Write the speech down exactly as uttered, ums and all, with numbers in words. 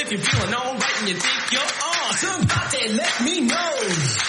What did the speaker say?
if you're feeling alright and you think you're on, somebody let me know.